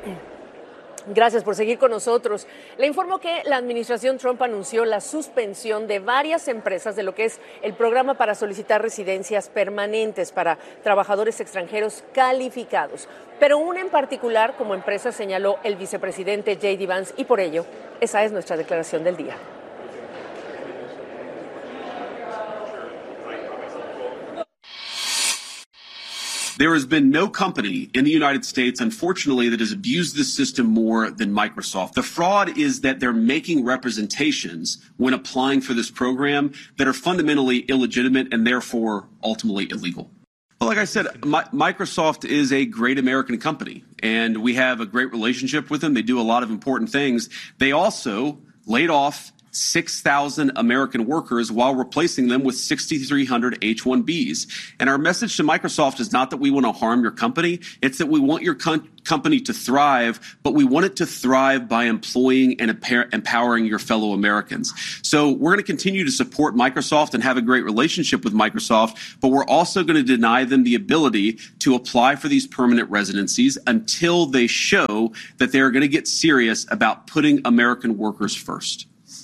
Gracias por seguir con nosotros. Le informo que la administración Trump anunció la suspensión de varias empresas de lo que es el programa para solicitar residencias permanentes para trabajadores extranjeros calificados. Pero una en particular como empresa señaló el vicepresidente J.D. Vance y por ello, esa es nuestra declaración del día. There has been no company in the United States, unfortunately, that has abused this system more than Microsoft. The fraud is that they're making representations when applying for this program that are fundamentally illegitimate and therefore ultimately illegal. Well, like I said, Microsoft is a great American company, and we have a great relationship with them. They do a lot of important things. They also laid off 6,000 American workers while replacing them with 6,300 H-1Bs. And our message to Microsoft is not that we want to harm your company. It's that we want your company to thrive, but we want it to thrive by employing and empowering your fellow Americans. So we're going to continue to support Microsoft and have a great relationship with Microsoft, but we're also going to deny them the ability to apply for these permanent residencies until they show that they're going to get serious about putting American workers first.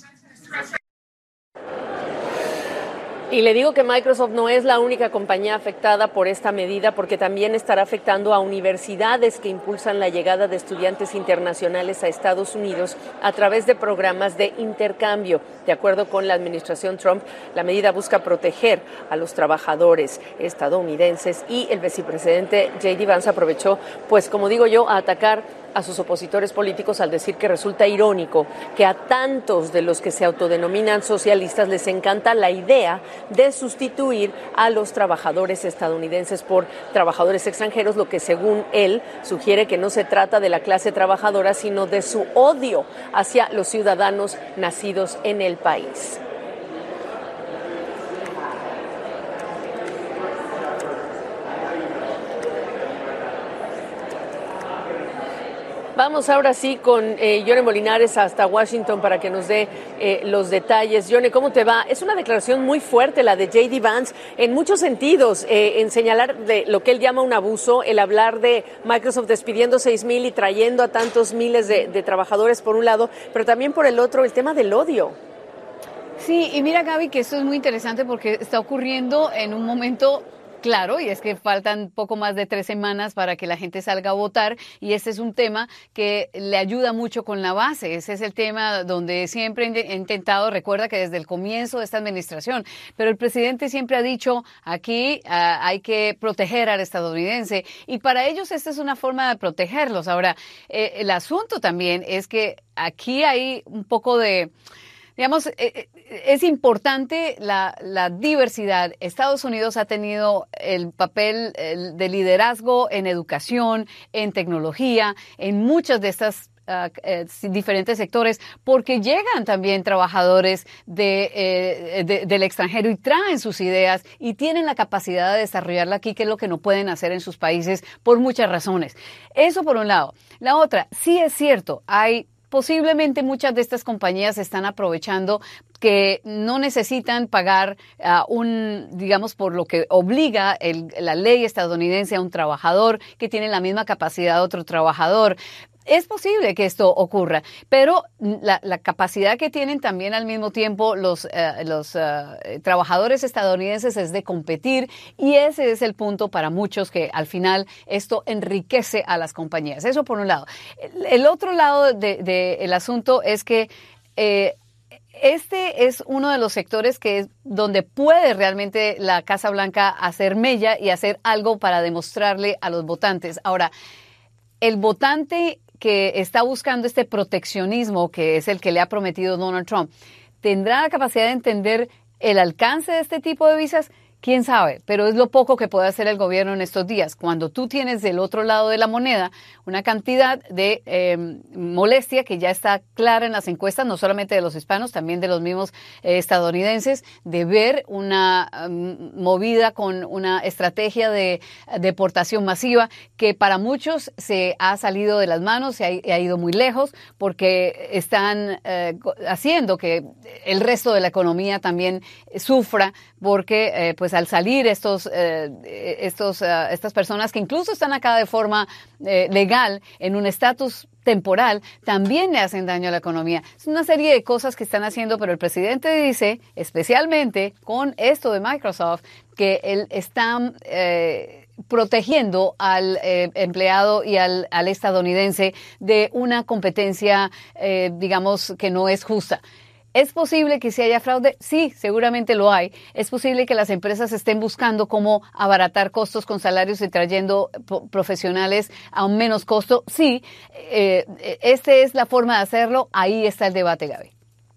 Y le digo que Microsoft no es la única compañía afectada por esta medida, porque también estará afectando a universidades que impulsan la llegada de estudiantes internacionales a Estados Unidos a través de programas de intercambio. De acuerdo con la administración Trump, la medida busca proteger a los trabajadores estadounidenses y el vicepresidente J.D. Vance aprovechó, pues como digo yo, a atacar a sus opositores políticos al decir que resulta irónico que a tantos de los que se autodenominan socialistas les encanta la idea de sustituir a los trabajadores estadounidenses por trabajadores extranjeros, lo que según él sugiere que no se trata de la clase trabajadora, sino de su odio hacia los ciudadanos nacidos en el país. Vamos ahora sí con Yone Molinares hasta Washington para que nos dé los detalles. Yone, ¿cómo te va? Es una declaración muy fuerte la de J.D. Vance en muchos sentidos, en señalar de lo que él llama un abuso, el hablar de Microsoft despidiendo 6,000 y trayendo a tantos miles de trabajadores por un lado, pero también por el otro el tema del odio. Sí, y mira, Gaby, que esto es muy interesante porque está ocurriendo en un momento claro, y es que faltan poco más de 3 semanas para que la gente salga a votar y este es un tema que le ayuda mucho con la base. Ese es el tema donde siempre he intentado, recuerda que desde el comienzo de esta administración, pero el presidente siempre ha dicho aquí hay que proteger al estadounidense y para ellos esta es una forma de protegerlos. Ahora, el asunto también es que aquí hay un poco de... Digamos, es importante la diversidad. Estados Unidos ha tenido el papel de liderazgo en educación, en tecnología, en muchas de estas diferentes sectores, porque llegan también trabajadores del extranjero y traen sus ideas y tienen la capacidad de desarrollarla aquí, que es lo que no pueden hacer en sus países por muchas razones. Eso por un lado. La otra, sí es cierto, posiblemente muchas de estas compañías están aprovechando que no necesitan pagar digamos, por lo que obliga la ley estadounidense a un trabajador que tiene la misma capacidad de otro trabajador. Es posible que esto ocurra, pero la capacidad que tienen también al mismo tiempo los trabajadores estadounidenses es de competir y ese es el punto para muchos que al final esto enriquece a las compañías. Eso por un lado. El otro lado del asunto es que este es uno de los sectores que es donde puede realmente la Casa Blanca hacer mella y hacer algo para demostrarle a los votantes. Ahora, el votante que está buscando este proteccionismo, que es el que le ha prometido Donald Trump, ¿tendrá la capacidad de entender el alcance de este tipo de visas? ¿Quién sabe? Pero es lo poco que puede hacer el gobierno en estos días. Cuando tú tienes del otro lado de la moneda una cantidad de molestia que ya está clara en las encuestas, no solamente de los hispanos, también de los mismos estadounidenses, de ver una movida con una estrategia de deportación masiva que para muchos se ha salido de las manos, se ha ido muy lejos, porque están haciendo que el resto de la economía también sufra, porque pues al salir estas personas que incluso están acá de forma legal en un estatus temporal, también le hacen daño a la economía. Es una serie de cosas que están haciendo, pero el presidente dice, especialmente con esto de Microsoft, que él está protegiendo al empleado y al estadounidense de una competencia, digamos, que no es justa. ¿Es posible que si haya fraude? Sí, seguramente lo hay. ¿Es posible que las empresas estén buscando cómo abaratar costos con salarios y trayendo profesionales a un menos costo? Sí, esta es la forma de hacerlo. Ahí está el debate, Gaby.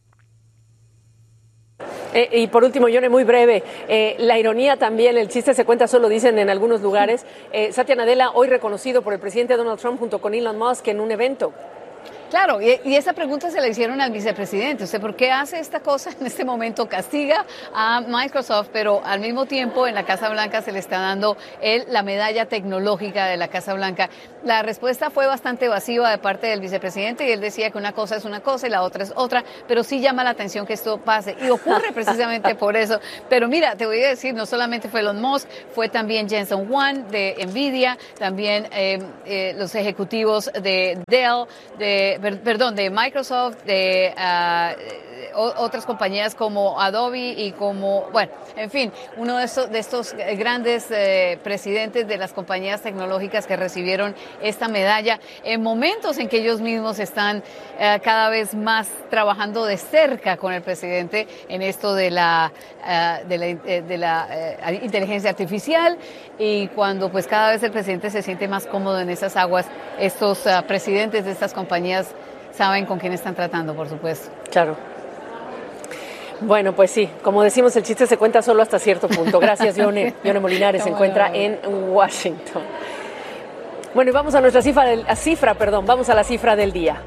Y por último, Yone, muy breve, la ironía también, el chiste se cuenta solo, dicen en algunos lugares. Satya Nadella, hoy reconocido por el presidente Donald Trump junto con Elon Musk en un evento. Claro, y esa pregunta se la hicieron al vicepresidente. Usted, ¿por qué hace esta cosa en este momento? Castiga a Microsoft, pero al mismo tiempo en la Casa Blanca se le está dando la medalla tecnológica de la Casa Blanca. La respuesta fue bastante evasiva de parte del vicepresidente y él decía que una cosa es una cosa y la otra es otra, pero sí llama la atención que esto pase y ocurre precisamente por eso. Pero mira, te voy a decir, no solamente fue Elon Musk, fue también Jensen Huang de Nvidia, también los ejecutivos de Dell, de Microsoft, de otras compañías como Adobe y como, bueno, en fin, uno de estos grandes presidentes de las compañías tecnológicas que recibieron esta medalla en momentos en que ellos mismos están cada vez más trabajando de cerca con el presidente en esto de la inteligencia artificial, y cuando pues cada vez el presidente se siente más cómodo en esas aguas, estos presidentes de estas compañías saben con quién están tratando, por supuesto. Claro. Bueno, pues sí, como decimos, el chiste se cuenta solo hasta cierto punto. Gracias, Yone. Yone Molinares se encuentra en Washington. Bueno, y vamos a nuestra vamos a la cifra del día.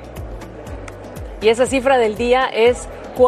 Y esa cifra del día es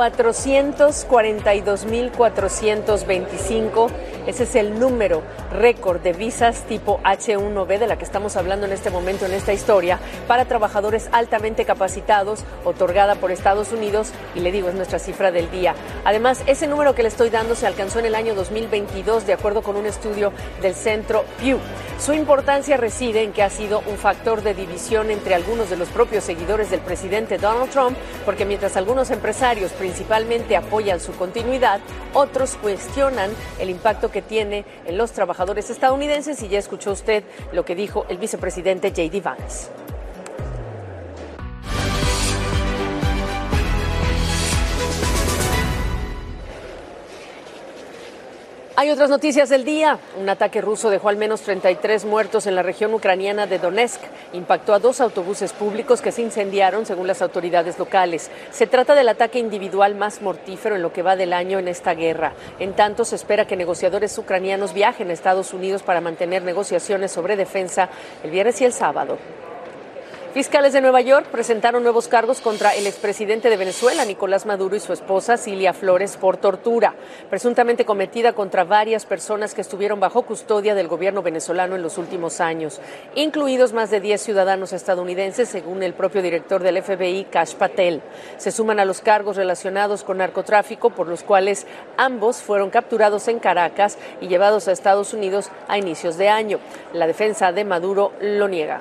442.425. Ese es el número récord de visas tipo H-1B de la que estamos hablando en este momento en esta historia para trabajadores altamente capacitados, otorgada por Estados Unidos, y le digo, es nuestra cifra del día. Además, ese número que le estoy dando se alcanzó en el año 2022 de acuerdo con un estudio del Centro Pew. Su importancia reside en que ha sido un factor de división entre algunos de los propios seguidores del presidente Donald Trump, porque mientras algunos empresarios principalmente apoyan su continuidad, otros cuestionan el impacto que tiene en los trabajadores estadounidenses, y ya escuchó usted lo que dijo el vicepresidente J.D. Vance. Hay otras noticias del día. Un ataque ruso dejó al menos 33 muertos en la región ucraniana de Donetsk. Impactó a 2 autobuses públicos que se incendiaron, según las autoridades locales. Se trata del ataque individual más mortífero en lo que va del año en esta guerra. En tanto, se espera que negociadores ucranianos viajen a Estados Unidos para mantener negociaciones sobre defensa el viernes y el sábado. Fiscales de Nueva York presentaron nuevos cargos contra el expresidente de Venezuela, Nicolás Maduro, y su esposa, Cilia Flores, por tortura, presuntamente cometida contra varias personas que estuvieron bajo custodia del gobierno venezolano en los últimos años, incluidos más de 10 ciudadanos estadounidenses, según el propio director del FBI, Kash Patel. Se suman a los cargos relacionados con narcotráfico, por los cuales ambos fueron capturados en Caracas y llevados a Estados Unidos a inicios de año. La defensa de Maduro lo niega.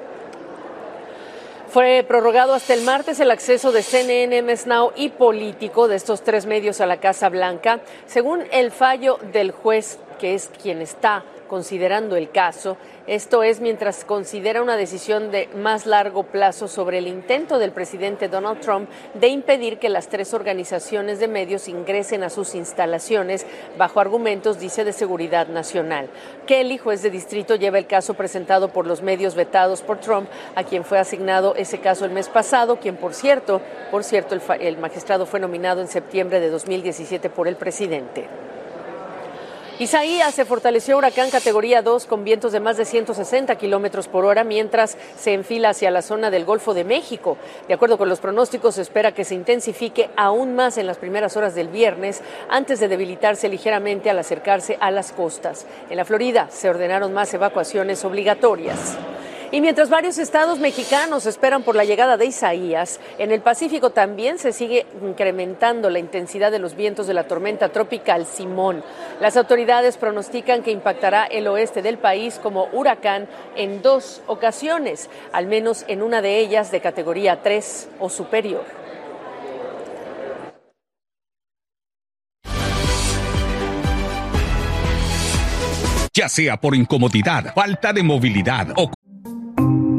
Fue prorrogado hasta el martes el acceso de CNN, MS Now y Político, de estos 3 medios, a la Casa Blanca, según el fallo del juez, que es quien está considerando el caso. Esto es mientras considera una decisión de más largo plazo sobre el intento del presidente Donald Trump de impedir que las 3 organizaciones de medios ingresen a sus instalaciones bajo argumentos, dice, de seguridad nacional. Kelly, juez de distrito, lleva el caso presentado por los medios vetados por Trump, a quien fue asignado ese caso el mes pasado, quien, por cierto, el magistrado fue nominado en septiembre de 2017 por el presidente. Isaías se fortaleció huracán categoría 2 con vientos de más de 160 kilómetros por hora mientras se enfila hacia la zona del Golfo de México. De acuerdo con los pronósticos, se espera que se intensifique aún más en las primeras horas del viernes antes de debilitarse ligeramente al acercarse a las costas. En la Florida se ordenaron más evacuaciones obligatorias. Y mientras varios estados mexicanos esperan por la llegada de Isaías, en el Pacífico también se sigue incrementando la intensidad de los vientos de la tormenta tropical Simón. Las autoridades pronostican que impactará el oeste del país como huracán en 2 ocasiones, al menos en una de ellas de categoría 3 o superior. Ya sea por incomodidad, falta de movilidad o